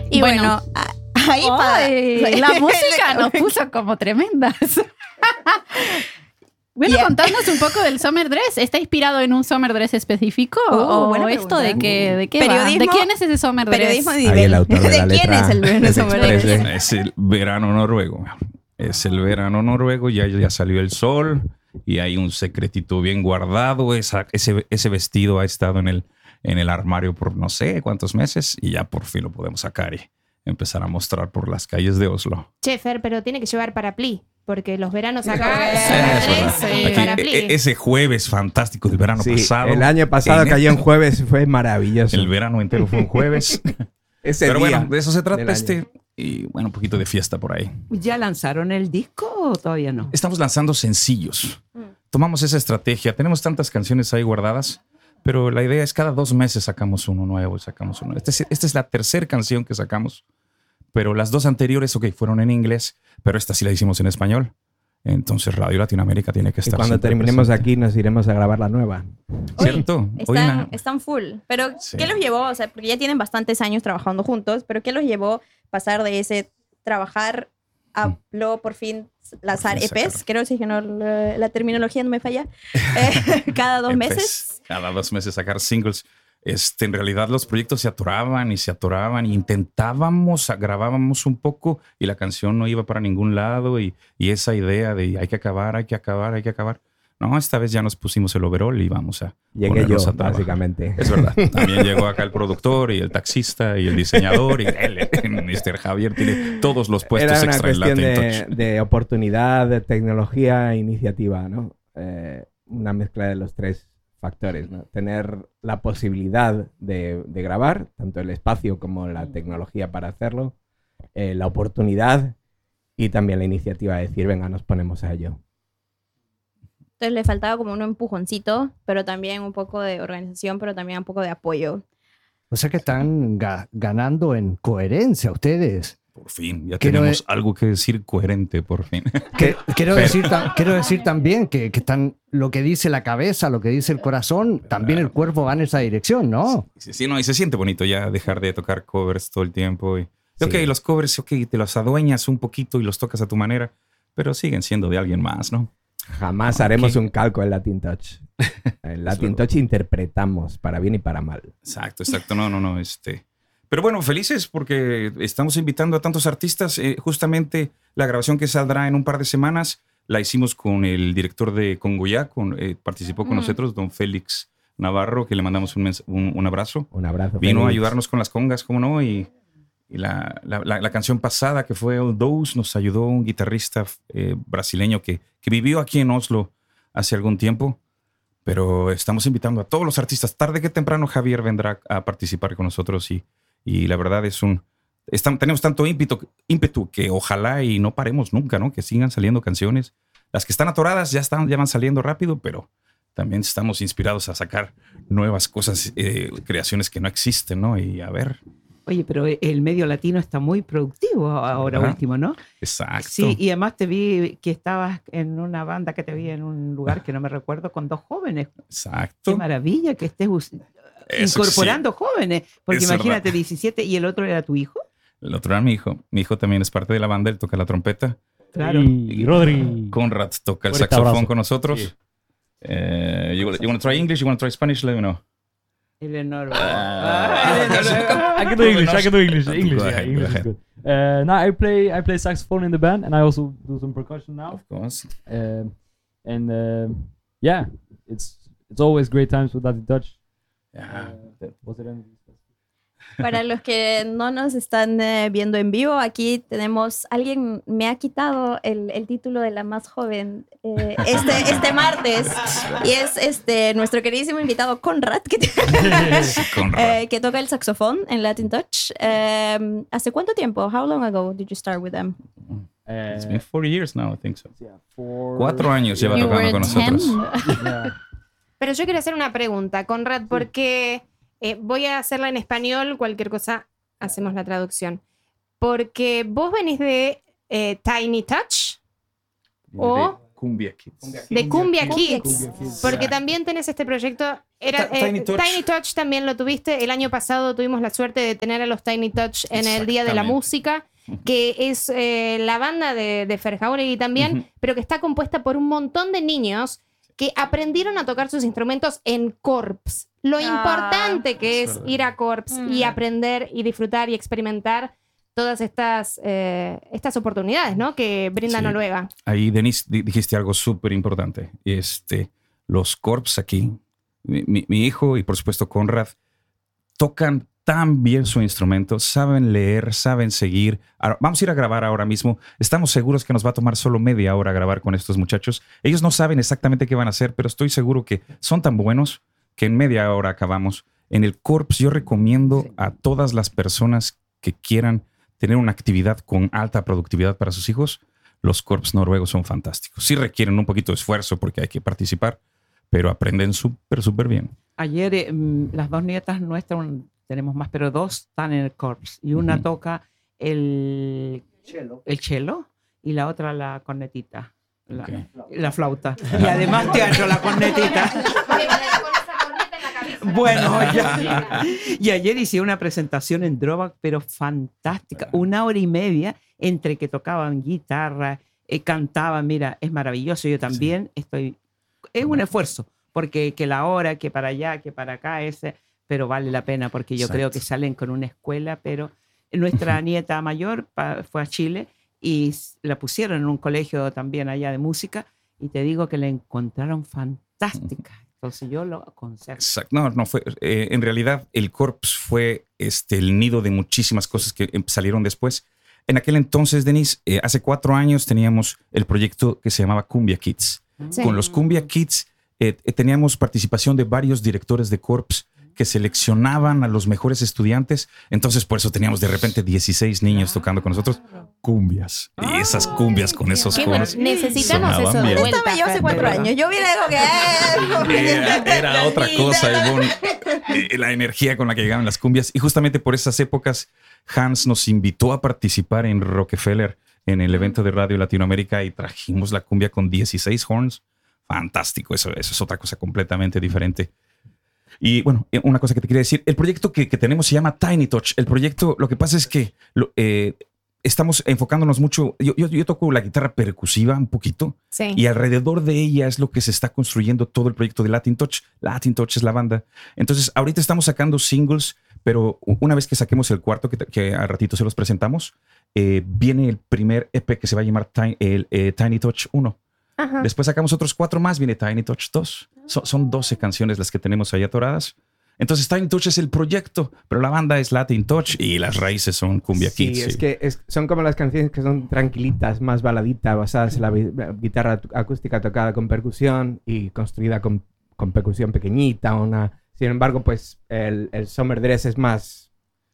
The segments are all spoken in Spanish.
Y bueno, ahí la música nos puso como tremendas. Bueno, contadnos un poco del Summer Dress. ¿Está inspirado en un Summer Dress específico? ¿O esto de qué va? ¿De quién es ese Summer Dress? Periodismo de Ahí el autor de la ¿De quién letra es el Summer Dress? Es el verano noruego. Es el verano noruego, ya salió el sol y hay un secretito bien guardado. Ese vestido ha estado en el armario por no sé cuántos meses y ya por fin lo podemos sacar y empezar a mostrar por las calles de Oslo. Che, Fer, pero tiene que llevar parapluí, porque los veranos acá ese jueves fantástico del verano pasado. El año pasado cayó en jueves, fue maravilloso. El verano entero fue un jueves. Ese Pero día bueno, de eso se trata y bueno, un poquito de fiesta por ahí. ¿Ya lanzaron el disco o todavía no? Estamos lanzando sencillos. Tomamos esa estrategia. Tenemos tantas canciones ahí guardadas, pero la idea es cada 2 meses sacamos uno nuevo. Esta es la tercera canción que sacamos, pero las 2 anteriores, fueron en inglés, pero esta sí la hicimos en español. Entonces Radio Latinoamérica tiene que estar. Y cuando terminemos presente. aquí nos iremos a grabar la nueva. ¿Cierto? Están full. Pero, ¿qué los llevó? O sea, porque ya tienen bastantes años trabajando juntos, pero ¿qué los llevó pasar de ese trabajar a luego por fin lanzar EPs? Creo que no, la terminología no me falla. Cada 2 meses. Cada 2 meses sacar singles. En realidad los proyectos se atoraban y intentábamos, grabábamos un poco y la canción no iba para ningún lado y esa idea de hay que acabar. No, esta vez ya nos pusimos el overall y vamos a Llegué yo, básicamente. Es verdad. También llegó acá el productor y el taxista y el diseñador y él, Mr. Javier, tiene todos los puestos extra en Latin Touch. De oportunidad, de tecnología e iniciativa, ¿no? Una mezcla de los 3 factores, ¿no? Tener la posibilidad de grabar, tanto el espacio como la tecnología para hacerlo, la oportunidad y también la iniciativa de decir, venga, nos ponemos a ello. Entonces le faltaba como un empujoncito, pero también un poco de organización, pero también un poco de apoyo. O sea que están ganando en coherencia ustedes. Por fin, ya tenemos algo que decir coherente, por fin. Quiero decir también que están lo que dice la cabeza, lo que dice el corazón, también el cuerpo va en esa dirección, ¿no? Sí, no, y se siente bonito ya dejar de tocar covers todo el tiempo. Los covers, te los adueñas un poquito y los tocas a tu manera, pero siguen siendo de alguien más, ¿no? Jamás haremos un calco en Latin Touch. En Latin Touch interpretamos para bien y para mal. Exacto. No. Pero bueno, felices porque estamos invitando a tantos artistas. Justamente la grabación que saldrá en un par de semanas la hicimos con el director de Congoyá, participó con nosotros, don Félix Navarro, que le mandamos un abrazo. Un abrazo. Vino Félix a ayudarnos con las congas, ¿cómo no? Y la canción pasada, que fue All Those, nos ayudó un guitarrista brasileño que vivió aquí en Oslo hace algún tiempo. Pero estamos invitando a todos los artistas. Tarde que temprano Javier vendrá a participar con nosotros y la verdad tenemos tanto ímpetu que ojalá y no paremos nunca, ¿no? Que sigan saliendo canciones. Las que están atoradas ya van saliendo rápido, pero también estamos inspirados a sacar nuevas cosas, creaciones que no existen, ¿no? Y a ver. Oye, pero el medio latino está muy productivo ahora último, ¿no? Exacto. Sí, y además te vi que estabas en una banda que te vi en un lugar que no me recuerdo con 2 jóvenes. Exacto. Qué maravilla que estés incorporando jóvenes. Porque imagínate, verdad. 17 y el otro era tu hijo. El otro era mi hijo. Mi hijo también es parte de la banda, él toca la trompeta. Claro. Y Rodri. Conrad toca el saxofón con nosotros. Sí. You want to try English? You want to try Spanish? Let me know. Eleanor. I can do English. English. Go ahead. No, I play saxophone in the band, and I also do some percussion now. Of course. Yeah, it's always great times with Latin Touch. Yeah. Para los que no nos están viendo en vivo, aquí tenemos, alguien me ha quitado el título de la más joven este martes, y es nuestro queridísimo invitado Conrad, que toca el saxofón en Latin Touch. ¿Hace cuánto tiempo? How long ago did you start with them? It's been 4 years now, I think so. 4 años lleva tocando con nosotros. Pero yo quiero hacer una pregunta, Conrad, porque voy a hacerla en español, cualquier cosa hacemos la traducción. Porque vos venís de Tiny Touch o Cumbia Kids. De Cumbia Kids. Porque también tenés este proyecto. Tiny Touch también lo tuviste. El año pasado tuvimos la suerte de tener a los Tiny Touch en el Día de la Música, que es la banda de Fer Jauregui también, pero que está compuesta por un montón de niños que aprendieron a tocar sus instrumentos en Corps. Lo importante que es ir a Corps y aprender y disfrutar y experimentar todas estas oportunidades, ¿no?, que brinda Noruega. Ahí, Denise, dijiste algo súper importante. Los Corps aquí, mi hijo y por supuesto Conrad, tocan tan bien su instrumento, saben leer, saben seguir. Vamos a ir a grabar ahora mismo. Estamos seguros que nos va a tomar solo media hora grabar con estos muchachos. Ellos no saben exactamente qué van a hacer, pero estoy seguro que son tan buenos que en media hora acabamos. En el Corps yo recomiendo a todas las personas que quieran tener una actividad con alta productividad para sus hijos. Los Corps noruegos son fantásticos. Sí requieren un poquito de esfuerzo porque hay que participar, pero aprenden súper bien. Ayer las dos nietas nuestras, tenemos más, pero dos están en el Corps. Y una toca el cello y la otra la cornetita, la flauta. Y además teatro, la cornetita. Bueno, y ayer hice una presentación en Drobak, pero fantástica. 1 hora y media entre que tocaban guitarra, cantaban. Mira, es maravilloso. Yo también estoy... Es un esfuerzo, porque que la hora, que para allá, que para acá, pero vale la pena, porque yo creo que salen con una escuela. Pero nuestra nieta mayor fue a Chile y la pusieron en un colegio también allá de música, y te digo que la encontraron fantástica. Entonces yo lo aconsejo. Exacto. No fue. En realidad, el Corps fue el nido de muchísimas cosas que salieron después. En aquel entonces, Denise, hace 4 años teníamos el proyecto que se llamaba Cumbia Kids. Sí. Con los Cumbia Kids teníamos participación de varios directores de Corps que seleccionaban a los mejores estudiantes. Entonces, por eso teníamos de repente 16 niños tocando con nosotros cumbias. Y esas cumbias con esos coros. Necesitamos eso de vuelta. Estaba yo hace 4 años. Yo hubiera dicho que... Era otra cosa, la energía con la que llegaban las cumbias. Y justamente por esas épocas, Hans nos invitó a participar en Rockefeller, en el evento de Radio Latinoamérica, y trajimos la cumbia con 16 horns. Fantástico. Eso es otra cosa completamente diferente. Y bueno, una cosa que te quería decir, el proyecto que tenemos se llama Tiny Touch. El proyecto, lo que pasa es que estamos enfocándonos mucho. Yo toco la guitarra percusiva un poquito, y alrededor de ella es lo que se está construyendo todo el proyecto de Latin Touch. Latin Touch es la banda. Entonces, ahorita estamos sacando singles, pero una vez que saquemos el cuarto, que al ratito se los presentamos, viene el primer EP que se va a llamar Tiny Touch 1. Ajá. Después sacamos otros 4 más, viene Tiny Touch 2. Son 12 canciones las que tenemos ahí atoradas. Entonces Tiny Touch es el proyecto, pero la banda es Latin Touch y las raíces son Cumbia Kids. Sí, es que son como las canciones que son tranquilitas, más baladitas, basadas en la guitarra acústica tocada con percusión y construida con percusión pequeñita. Sin embargo, pues el Summer Dress es más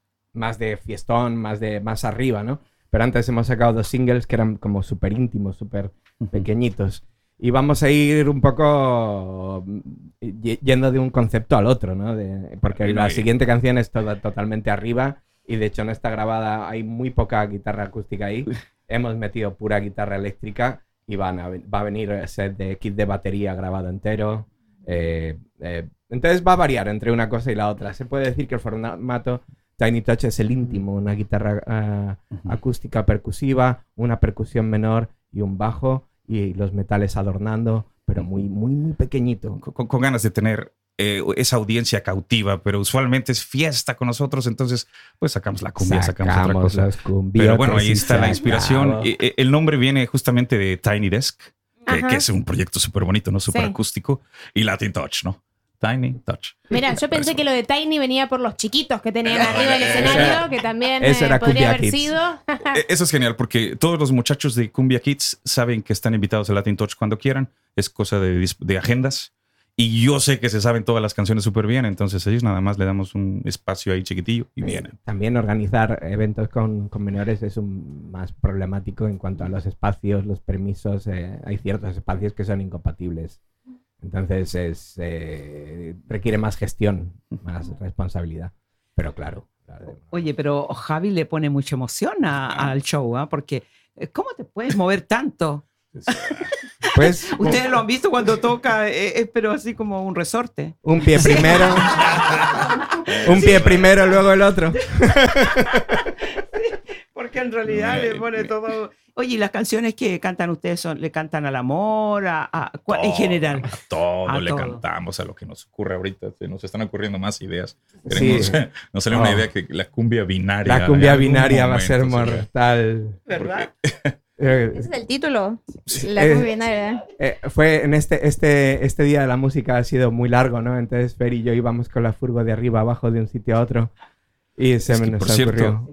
de fiestón, más arriba, ¿no? Pero antes hemos sacado 2 singles que eran como súper íntimos, súper pequeñitos. Y vamos a ir un poco yendo de un concepto al otro, ¿no? Porque la siguiente canción es totalmente arriba, y de hecho no está grabada, hay muy poca guitarra acústica ahí. Hemos metido pura guitarra eléctrica y va a venir el set de kit de batería grabado entero. Entonces va a variar entre una cosa y la otra. Se puede decir que el formato Tiny Touch es el íntimo, una guitarra acústica percusiva, una percusión menor y un bajo, y los metales adornando, pero muy, muy, muy pequeñito. Con ganas de tener esa audiencia cautiva, pero usualmente es fiesta con nosotros, entonces pues sacamos la cumbia, sacamos otra cosa. Pero bueno, ahí está la inspiración. El nombre viene justamente de Tiny Desk, que es un proyecto súper bonito, ¿no? Súper acústico, y Latin Touch, ¿no? Tiny Touch. Mira, yo pensé que lo de Tiny venía por los chiquitos que tenían arriba del escenario, que también podría haber sido. Eso es genial, porque todos los muchachos de Cumbia Kids saben que están invitados a Latin Touch cuando quieran. Es cosa de agendas. Y yo sé que se saben todas las canciones súper bien, entonces ellos nada más le damos un espacio ahí chiquitillo y vienen. También organizar eventos con menores es más problemático en cuanto a los espacios, los permisos. Hay ciertos espacios que son incompatibles. Entonces requiere más gestión, más responsabilidad. Pero claro. Oye, pero Javi le pone mucha emoción al show, ¿eh? Porque ¿cómo te puedes mover tanto? Pues, ustedes lo han visto cuando toca, pero así como un resorte. Un pie primero. Un pie primero, luego el otro. Porque en realidad le pone todo. Oye, ¿y las canciones que cantan ustedes le cantan al amor, en general? A todo le cantamos, a lo que nos ocurre ahorita. Se nos están ocurriendo más ideas. Queremos, nos sale una idea que la cumbia binaria. La cumbia binaria va a ser mortal. ¿Verdad? Ese es el título. La cumbia binaria. Fue en este día de la música ha sido muy largo, ¿no? Entonces Fer y yo íbamos con la furgo de arriba abajo de un sitio a otro. Y se me nos ocurrió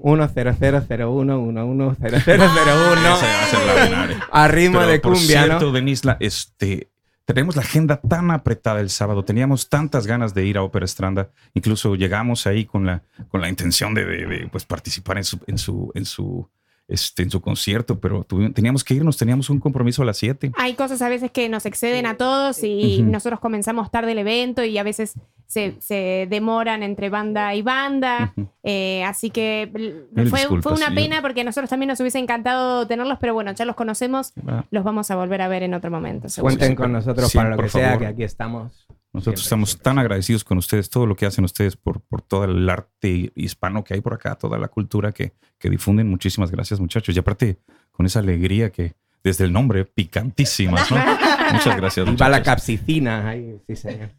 1000001 a ritmo de cumbia, por cierto, ¿no? Denise, tenemos la agenda tan apretada el sábado, teníamos tantas ganas de ir a Ópera Stranda, incluso llegamos ahí con la intención de pues, participar en su concierto, pero teníamos que irnos, teníamos un compromiso a las 7. Hay cosas a veces que nos exceden a todos y nosotros comenzamos tarde el evento y a veces se demoran entre banda y banda, así que fue una pena porque a nosotros también nos hubiese encantado tenerlos, pero bueno, ya los conocemos, los vamos a volver a ver en otro momento. Seguro. Cuenten con nosotros para lo que sea, que aquí estamos. Nosotros estamos tan agradecidos con ustedes, todo lo que hacen ustedes por todo el arte hispano que hay por acá, toda la cultura que difunden. Muchísimas gracias, muchachos. Y aparte, con esa alegría que desde el nombre, picantísimas, ¿no? Muchas gracias, muchachos. Y va la capsicina. Ay, sí, señor.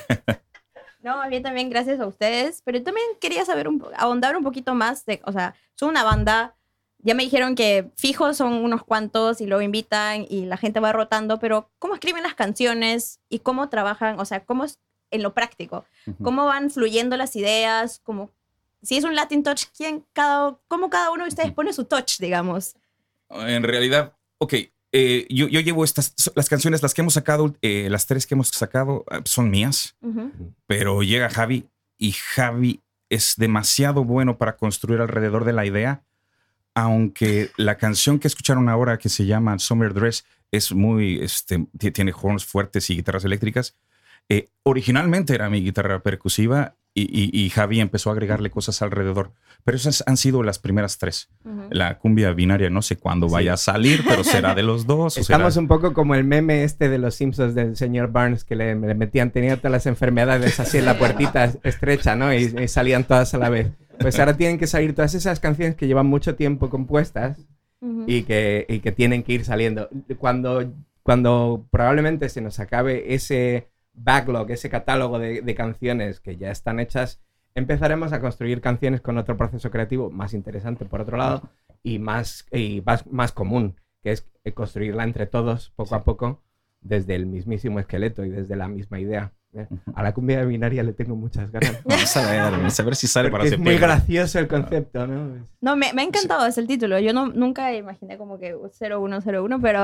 No, bien, también gracias a ustedes. Pero también quería saber, ahondar un poquito más o sea, son una banda. Ya me dijeron que fijos son unos cuantos y luego invitan y la gente va rotando, pero ¿cómo escriben las canciones y cómo trabajan? O sea, ¿cómo es en lo práctico? ¿Cómo van fluyendo las ideas? Si es un Latin touch, ¿cómo cada uno de ustedes pone su touch, digamos? En realidad, yo llevo las canciones, las que hemos sacado, las 3 que hemos sacado son mías, pero llega Javi y Javi es demasiado bueno para construir alrededor de la idea. Aunque la canción que escucharon ahora, que se llama Summer Dress, es muy, tiene horns fuertes y guitarras eléctricas. Originalmente era mi guitarra percusiva y Javi empezó a agregarle cosas alrededor. Pero esas han sido las primeras 3. La cumbia binaria no sé cuándo vaya a salir, pero será de los dos. Estamos un poco como el meme de los Simpsons del señor Burns que le metían, tenía todas las enfermedades así en la puertita estrecha, ¿no? Y salían todas a la vez. Pues ahora tienen que salir todas esas canciones que llevan mucho tiempo compuestas y que tienen que ir saliendo. Cuando probablemente se nos acabe ese backlog, ese catálogo de canciones que ya están hechas, empezaremos a construir canciones con otro proceso creativo más interesante, por otro lado, y más común, que es construirla entre todos, poco a poco, desde el mismísimo esqueleto y desde la misma idea. A la cumbia binaria le tengo muchas ganas. Vamos a ver si sale para septiembre. Es muy gracioso el concepto, ¿no? No, me ha encantado ese el título. Yo nunca imaginé como que 0101, pero...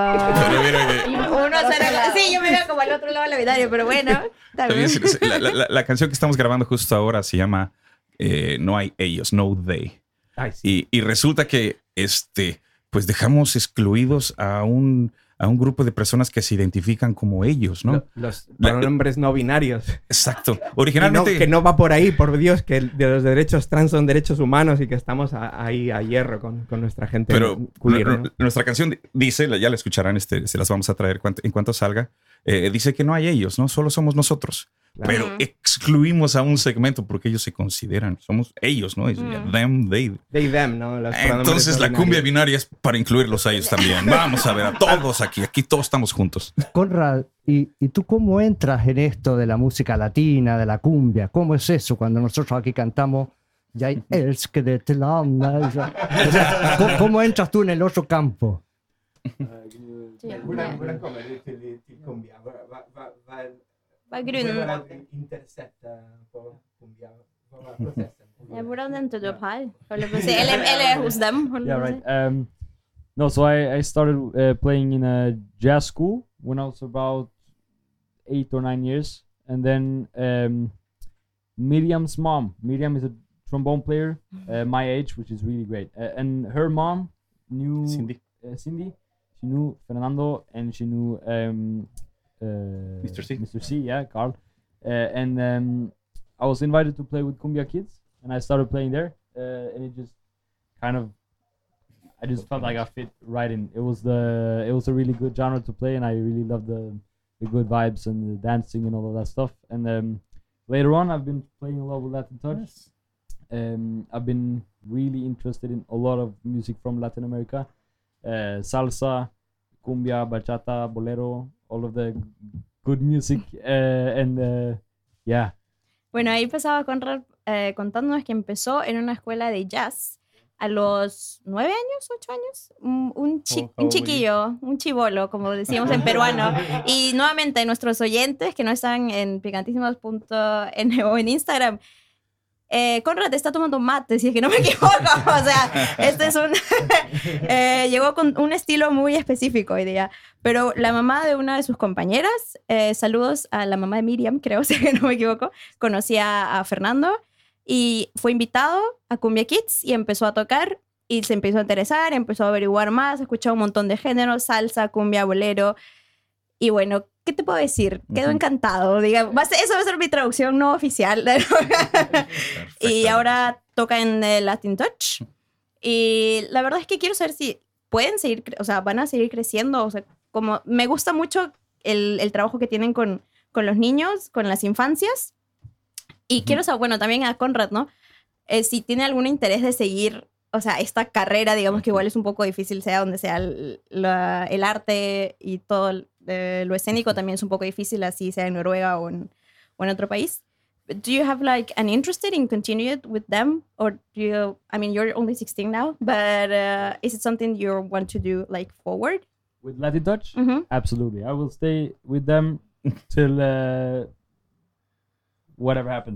Sí, yo me veo como al otro lado de la binaria, pero bueno. También. La canción que estamos grabando justo ahora se llama No hay ellos, No They. Ay, sí. Y resulta que pues dejamos excluidos a un grupo de personas que se identifican como ellos, ¿no? Los pronombres no binarios. Exacto. Originalmente... Que no va por ahí, por Dios, que de los derechos trans son derechos humanos y que estamos ahí a hierro con nuestra gente. Pero queer, ¿no? Nuestra canción dice, ya la escucharán, se las vamos a traer en cuanto salga, dice que no hay ellos, ¿no? Solo somos nosotros. Claro. Pero excluimos a un segmento porque ellos se consideran, somos ellos, ¿no? Es them, they. They, them, ¿no? Entonces la cumbia binaria es para incluirlos a ellos también. Vamos a ver a todos aquí todos estamos juntos. Conrad, ¿y tú cómo entras en esto de la música latina, de la cumbia? ¿Cómo es eso cuando nosotros aquí cantamos Ya hay els que de Telanda? O sea, ¿cómo entras tú en el otro campo? Yeah, right. No, so I started playing in a jazz school when I was about 8 or 9 years, and then Miriam's mom. Miriam is a trombone player, my age, which is really great. And her mom knew Cindy. She knew Fernando, and she knew Mr. C. Mr. C, yeah, Carl. And I was invited to play with Cumbia Kids, and I started playing there. And it just kind of, I just felt like I fit right in. It was a really good genre to play, and I really loved the good vibes and the dancing and all of that stuff. And later on, I've been playing a lot with Latin Touch. I've been really interested in a lot of music from Latin America, salsa, cumbia, bachata, bolero, all of the good music, yeah. Bueno, ahí empezaba Conrad contándonos que empezó en una escuela de jazz a los 9 años, 8 años, un chiquillo, un chibolo, como decíamos en peruano. Y nuevamente, nuestros oyentes que no están en picantísimos.n o en Instagram, Conrad está tomando mate, si es que no me equivoco. O sea, este es llegó con un estilo muy específico hoy día. Pero la mamá de una de sus compañeras, saludos a la mamá de Miriam, creo, si es que no me equivoco, conocía a Fernando y fue invitado a Cumbia Kids y empezó a tocar y se empezó a interesar, empezó a averiguar más, escuchó un montón de géneros, salsa, cumbia, bolero. Y bueno, ¿qué te puedo decir? Quedó encantado. Digamos, eso va a ser mi traducción no oficial. Y ahora toca en Latin Touch. Y la verdad es que quiero saber si pueden seguir, o sea, van a seguir creciendo. O sea, como me gusta mucho el trabajo que tienen con los niños, con las infancias. Y quiero saber, bueno, también a Conrad, ¿no? Si tiene algún interés de seguir, o sea, esta carrera, digamos que igual es un poco difícil, sea donde sea el arte y todo lo escénico también es un poco difícil, así sea en Noruega o en otro país. Do you have like an interest in continuing it with them, or do you? I mean, you're only 16 now, but is it something you want to do like forward? With Latin Touch, absolutely. I will stay with them till whatever happens.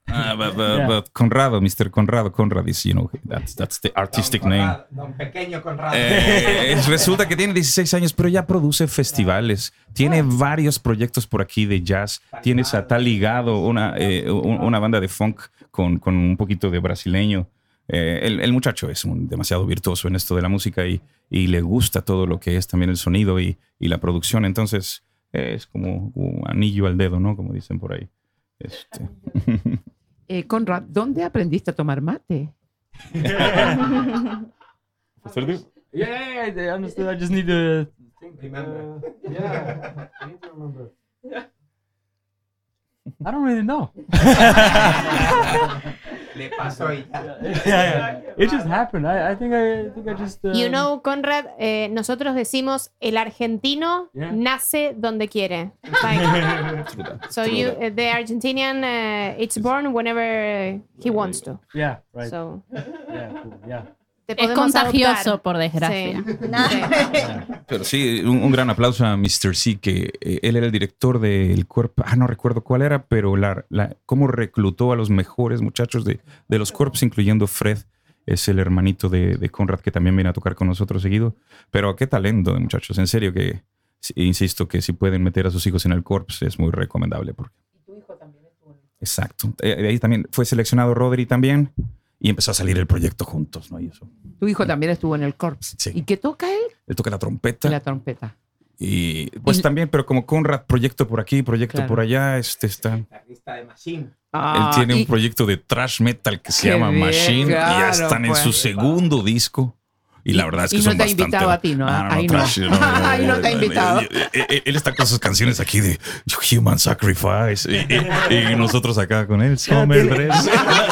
But Conrado, Mr. Conrado, Conrad is, you know, that's the artistic name. Don Pequeño Conrado. Resulta que tiene 16 años, pero ya produce festivales. Tiene varios proyectos por aquí de jazz. Tienes a tal ligado una banda de funk con un poquito de brasileño. El muchacho es demasiado virtuoso en esto de la música y le gusta todo lo que es también el sonido y la producción. Entonces es como un anillo al dedo, ¿no? Como dicen por ahí. Conrad, ¿dónde aprendiste a tomar mate? Yeah, I understood. I just need to remember. Yeah, I need to remember. I don't really know. Le pasó y ya. Yeah. It just happened. I think I just. You know, Conrad, nosotros decimos el argentino nace donde quiere. Like, so the Argentinian, it's born whenever he wants to. Yeah, right. So, yeah. Es contagioso, adoptar. Por desgracia. Sí. Pero sí, un gran aplauso a Mr. C, que él era el director del cuerpo. No recuerdo cuál era, pero cómo reclutó a los mejores muchachos de los cuerpos, incluyendo Fred, es el hermanito de Conrad, que también viene a tocar con nosotros seguido. Pero qué talento de muchachos, en serio que insisto que si pueden meter a sus hijos en el corps es muy recomendable. Porque... Y tu hijo también estuvo en el... Exacto. De ahí también fue seleccionado Rodri también. Y empezó a salir el proyecto juntos, ¿no? Y eso. Tu hijo también estuvo en el corps. Sí. ¿Y qué toca él? Él toca la trompeta. La trompeta. Y pues también, pero como Conrad, proyecto por aquí, proyecto por allá, está... Guitarrista de Machine. Él tiene un proyecto de thrash metal que se llama Machine, claro, y ya están en su segundo disco. Y la verdad es que son bastante... Y no te ha invitado a ti, ¿no? Ahí no. Ahí no te ha invitado. Él está con sus canciones aquí de Human Sacrifice. Y nosotros acá con él, Summer Dress.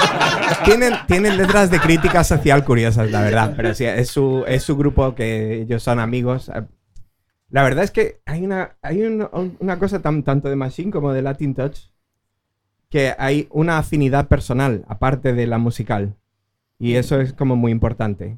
Tienen letras de crítica social curiosas, la verdad. Pero sí, es su grupo, que ellos son amigos. La verdad es que hay una cosa tanto de Machine como de Latin Touch, que hay una afinidad personal, aparte de la musical. Y eso es como muy importante.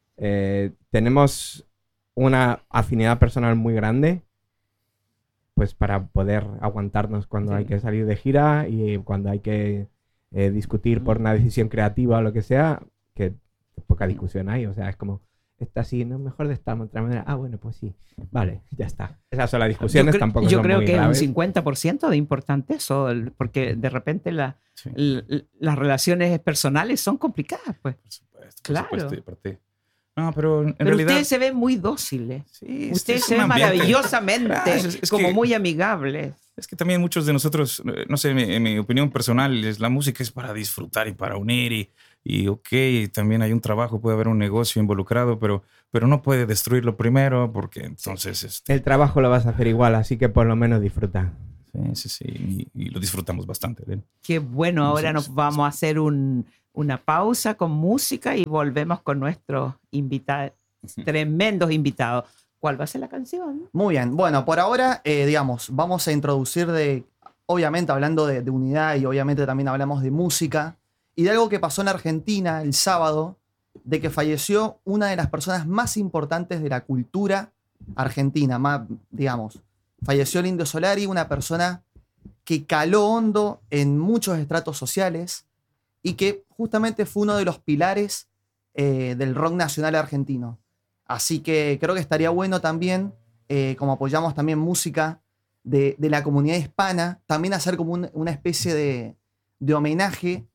Tenemos una afinidad personal muy grande, pues para poder aguantarnos cuando hay que salir de gira y cuando hay que discutir por una decisión creativa o lo que sea, que poca discusión hay. O sea, es como, está así, no, mejor de esta otra manera. Bueno, pues sí, vale, ya está. Esas son las discusiones, tampoco son muy graves. Yo creo que es un 50% de importante eso, porque de repente las relaciones personales son complicadas, pues. Por supuesto, claro. No, pero en realidad... ustedes se ven muy dóciles. Sí, ustedes se ven maravillosamente, es como muy amigables. Es que también muchos de nosotros, no sé, en mi opinión personal, la música es para disfrutar y para unir Y también hay un trabajo, puede haber un negocio involucrado, pero no puede destruirlo primero porque entonces... El trabajo lo vas a hacer igual, así que por lo menos disfruta. Sí, y lo disfrutamos bastante. ¿Bien? Qué bueno, ahora nos vamos a hacer una pausa con música y volvemos con nuestros invitados, tremendos invitados. ¿Cuál va a ser la canción? Muy bien, bueno, por ahora, vamos a introducir obviamente hablando de unidad y obviamente también hablamos de música y de algo que pasó en Argentina el sábado, de que falleció una de las personas más importantes de la cultura argentina, falleció el Indio Solari, una persona que caló hondo en muchos estratos sociales y que justamente fue uno de los pilares del rock nacional argentino. Así que creo que estaría bueno también, como apoyamos también música de la comunidad hispana, también hacer como una especie de homenaje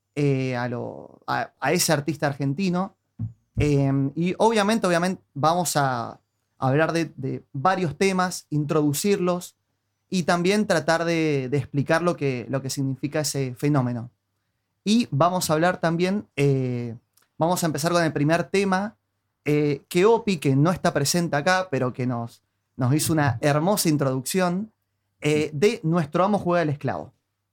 a ese artista argentino. Y obviamente vamos a hablar de varios temas, introducirlos y también tratar de explicar lo que significa ese fenómeno. Y vamos a hablar también, vamos a empezar con el primer tema, que Opi, que no está presente acá, pero que nos hizo una hermosa introducción, de Nuestro Amo Juega el Esclavo.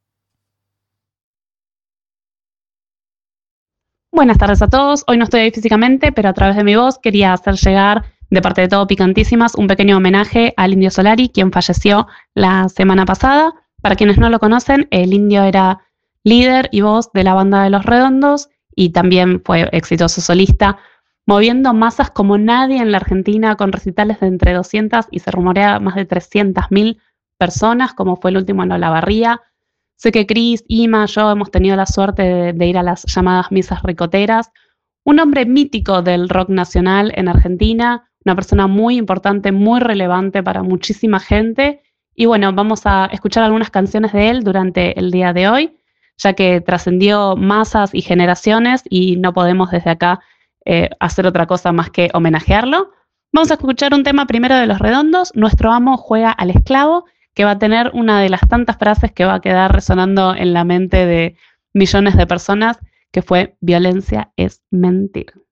Buenas tardes a todos. Hoy no estoy ahí físicamente, pero a través de mi voz quería hacer llegar, de parte de todo Picantísimas, un pequeño homenaje al Indio Solari, quien falleció la semana pasada. Para quienes no lo conocen, el Indio era líder y voz de la banda de Los Redondos y también fue exitoso solista, moviendo masas como nadie en la Argentina, con recitales de entre 200 y se rumorea más de 300.000 personas, como fue el último en Olavarría. Sé que Chris, Ima, yo hemos tenido la suerte de ir a las llamadas misas ricoteras. Un hombre mítico del rock nacional en Argentina, una persona muy importante, muy relevante para muchísima gente. Y bueno, vamos a escuchar algunas canciones de él durante el día de hoy, ya que trascendió masas y generaciones y no podemos desde acá hacer otra cosa más que homenajearlo. Vamos a escuchar un tema primero de Los Redondos, Nuestro Amo Juega al Esclavo, que va a tener una de las tantas frases que va a quedar resonando en la mente de millones de personas, que fue: violencia es mentir.